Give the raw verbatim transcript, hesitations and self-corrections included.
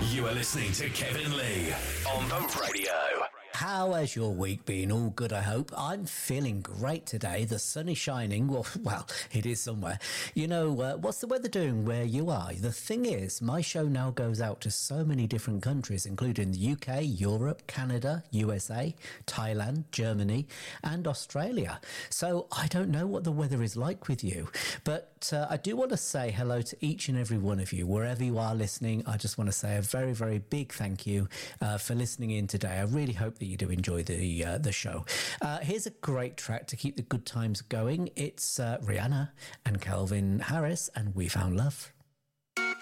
You are listening to Kevin Lee on the radio. How has your week been? All good, I hope. I'm feeling great today. The sun is shining. Well, well, it is somewhere. You know, uh, what's the weather doing where you are? The thing is, my show now goes out to so many different countries, including the U K, Europe, Canada, U S A, Thailand, Germany, and Australia. So I don't know what the weather is like with you, but uh, I do want to say hello to each and every one of you. Wherever you are listening, I just want to say a very, very big thank you uh, for listening in today. I really hope that you do enjoy the uh, the show. Uh, here's a great track to keep the good times going. It's uh, Rihanna and Calvin Harris and We Found Love.